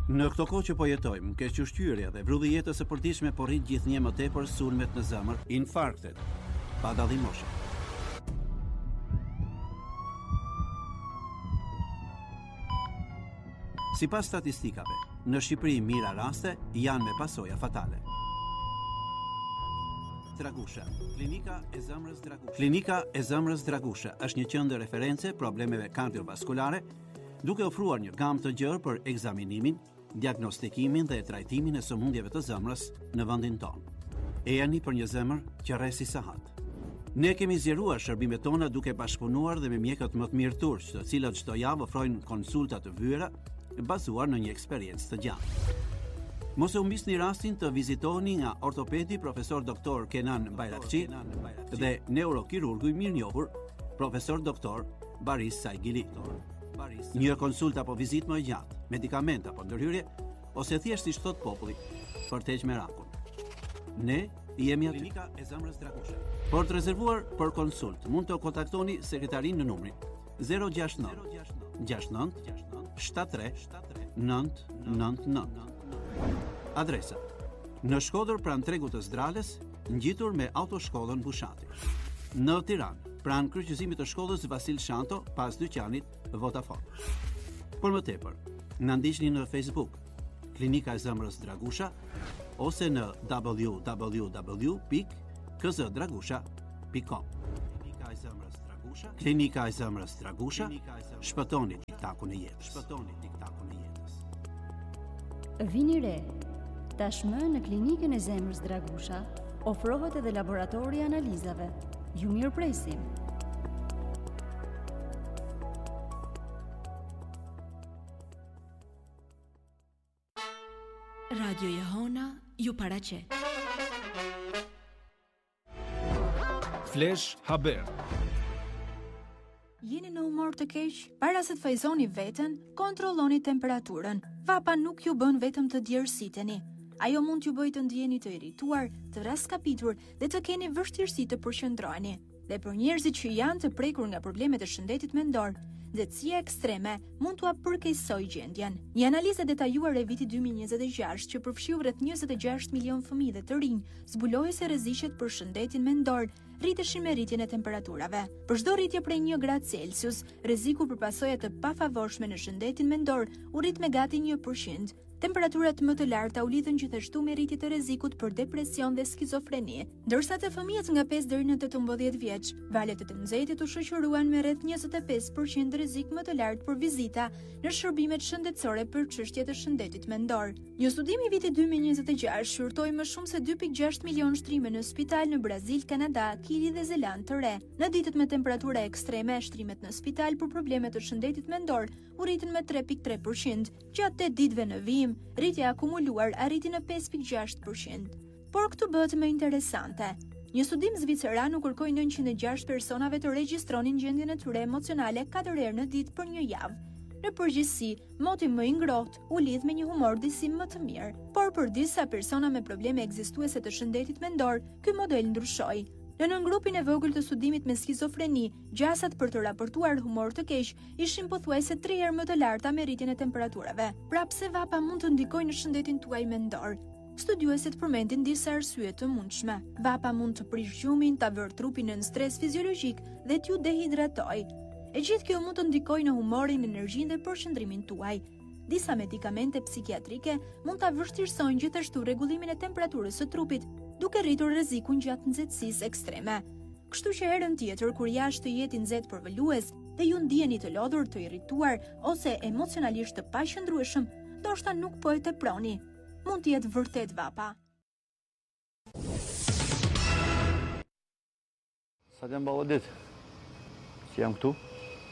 Në këto kohë që po jetojmë, kequshqyrja dhe vrulli jetës së përditshme po rrit gjithnjë më tepër sulmet në zemër, infarktet, pa dallim moshe. Sipas statistikave, në Shqipëri mira raste janë me pasoja fatale. Dragusha, Klinika e Zemrës Dragusha. Klinika e Zemrës Dragusha është një qendër referencë problemeve kardiovaskulare, duke ofruar një gamë të gjerë për ekzaminimin, diagnostikimin dhe trajtimin e sëmundjeve të zemrës në vendin tonë. Ejani për një zemër që rresi sahat. Ne kemi zgjeruar shërbimet tona duke bashkëpunuar dhe me mjekët më të mirë turq, të cilët çdo javë ofrojnë konsulta të vëra bazuar në një eksperiencë të gjatë. Mos e humbisni rastin të vizitoni nga ortopedi profesor doktor Kenan Bayrakçi dhe neurokirurgu i mirënjohur profesor doktor Baris Saigili. Një konsult apo vizitë më e gjatë, medikament apo ndërhyrje, ose thjesht si thot populli, për të heqë merakun. Ne jemi aty. Klinika e Zemrës Dragusha. Por të rezervuar për konsult, mund të kontaktoni sekretarin në numrin 069 69 73 999. Adresa: në Shkodër pranë tregut të Zdrales, ngjitur me autoshkollën Bushati. Në Tiranë, pranë kryqëzimit të shkollës Vasil Shanto, pas dyqanit Vodafone. Por më tepër, na ndiqni në Facebook, Klinika e Zemrës Dragusha, ose në www.kzdragusha.com. Klinika e Zemrës Dragusha. Klinika e Zemrës Dragusha. Shpëtoni tiktakun e jetës. Shpëtoni tiktakun e jetës. Vini re. Tashmë në Klinikën e Zemrës Dragusha ofrohet edhe laboratori i analizave. Ju mirëpresim. Radio Jehona ju paraqet. Flash Haber. Jeni në humor të keq? Para se të fajzoni veten, kontrolloni temperaturën. Vapa nuk ju bën vetëm të djersiteni. Ajo mund t'ju bëjë të ndjeni të irrituar, të raskapitur dhe të keni vështirësi të përqendroheni. Dhe për njerëzit që janë të prekur nga problemet e shëndetit mendor, nxehtësia ekstreme mund t'ua përkeqësojë gjendjen. Një analizë detajuar e vitit 2026 që përfshiu rreth 26 milion fëmijë dhe të rinj, zbuloi se rreziqet për shëndetin mendor rriteshin me rritjen e temperaturave. Për çdo rritje prej 1 gradë Celsius, rreziku për pasoja të pafavorshme në shëndetin mendor u rrit me gati 1%. Temperaturat më të larta u lidhen gjithashtu me rritje të rrezikut për depresion dhe skizofreni, ndërsa te fëmijët nga 5 deri në 18 vjeç, valët e të nxehtit u shoqëruan me rreth 25% rrezik më të lartë për vizita në shërbimet shëndetësore për çështje të shëndetit mendor. Një studim i vitit 2026 shurtoi më shumë se 2.6 milion shtrime në spital në Brazil, Kanada, Kili dhe Zeland të Re. Në ditët me temperatura ekstreme, shtrimet në spital për probleme të shëndetit mendor u rritën me 3.3%, gjatë 8 ditëve në vijim, rritja akumuluar arriti në 5.6%. Por këtu bëhet më interesante. Një studim zviceran u kërkoi 906 personave të regjistronin gjendjen e tyre emocionale 4 herë në ditë për një javë. Në përgjithësi, moti më i ngrohtë u lidh me një humor disi më të mirë, por për disa persona me probleme ekzistuese të shëndetit mendor, ky model ndryshoi. Në nëngrupin e vogël të studimit me skizofreni, gjasat për të raportuar humor të keq ishin pothuajse 3 herë më të larta me rritjen e temperaturave. Pra pse vapa mund të ndikojë në shëndetin tuaj mendor? Studiuesit përmendin disa arsye të mundshme. Vapa mund të prish gjumin, ta vërë trupin në stres fiziologjik dhe t'ju dehidratojë. E gjithë kjo mund të ndikojë në humorin, energjinë dhe përqendrimin tuaj. Disa medikamente psikiatrike mund ta vështirësojnë gjithashtu rregullimin e temperaturës së trupit, duke rritur rrezikun gjatë nxehtësisë ekstreme. Kështu që herën tjetër kur jashtë të jetë i nxehtë përvolues dhe ju ndiheni të lodhur, të irrituar ose emocionalisht të paqëndrueshëm, ndoshta nuk po e teproni. Mund të jetë vërtet vapa. Sa të mballë ditë, si jam këtu,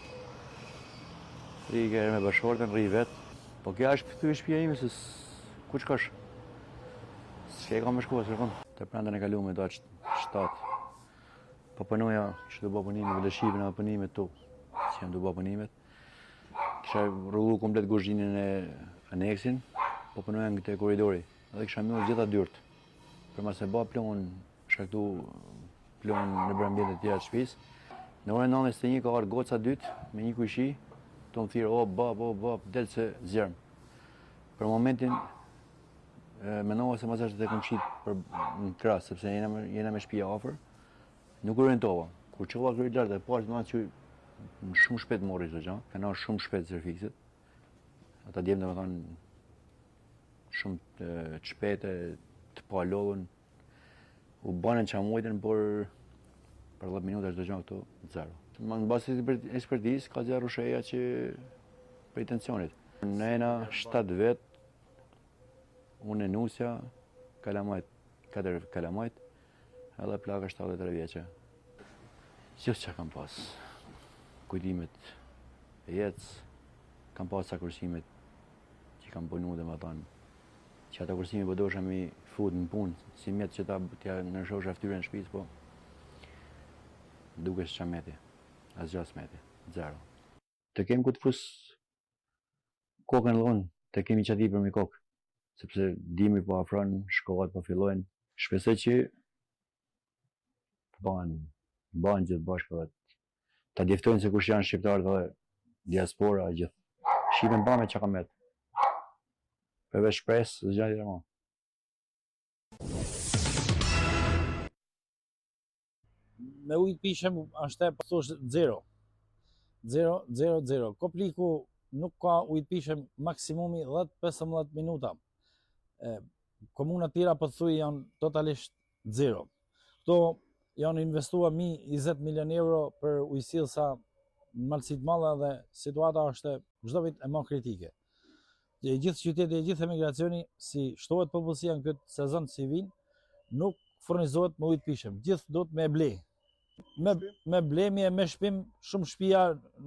ri kërë me bashkërtën, ri vetë, po kja është këtu i shpia ime, se ku qëkash? Që e ka me shkua, së rëkon, të prendën e kalu me do aqë 7. Po pënoja që të bo pënimet, dhe shqipin e pënimet tu, që jam të bo pënimet. Kisha rullu komplet guzhinën e aneksin, po pënoja në këte koridori, edhe kisha mjë gjitha dyrt. Për ma se ba plonë, shaktu plonë në brambjet e tjera të shpis. Në orën 91 ka arë goca dytë, me një kujshi, të më thirë, o, bab, delë se zjermë. Për momentin, mendova se mos është të kom shit për në krah, sepse jena me shtëpia afër. Nuk orientova. Kur çova krye lartë, po ashtu që shumë shpejt mori çdo gjë. Kanë shumë shpejt serviset. Ata djem domethënë shumë të shpejtë të pa lodhën. U banën çamujtën për 10 minuta çdo gjë këtu zero. Në base ekspertizë ka zero rusheja që për intencionit. Në jena 7 vet, unë Nusja, Kalamajt, 4 Kalamajt, edhe plaka 73 vjeçe. Gjithë që kam pas, kujtimet e jetës, kam pas sa kursimet që kam punu dhe më thanë, që ata kursimi po dosha mi fut në punë, si mjetë që t'ja nërshosha ftyrën në shtëpisë, po duke s'qa meti, asgjë s'meti, zero. Të kem ku të fus kokën lënë, të kemi qati për mi kokë, sepse dimi po afron, shkollat po fillojnë, shpresoj që banë gjithë bashkëve, ta djeftojnë se kush janë shqiptarët dhe diaspora gjithë. Shqipen ba me që ka metë. Përveç shpresë, zë gjatë i rëma. Me ujtë pishem është e pësosh 0. 0. Kopliku nuk ka ujtë pishem maksimumi 10-15 minuta. Komunat tjera pëthuj janë totalisht 0. Këto janë investuar 20 milion euro për ujësillsa në malësit malla dhe situata është çdo vit e më kritike. Gjithë qyteti e gjithë emigracioni, si shtohet popullsia në këtë sezon si vinë, nuk furnizohet me ujë të pishëm. Gjithë do të me ble. Me blemi e me shpim, shumë shtëpia